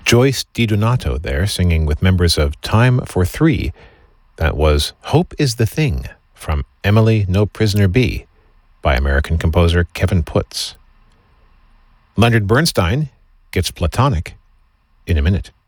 Joyce DiDonato there singing with members of Time for Three. That was Hope is the Thing from Emily No Prisoner Be by American composer Kevin Putz. Leonard Bernstein gets Platonic in a minute.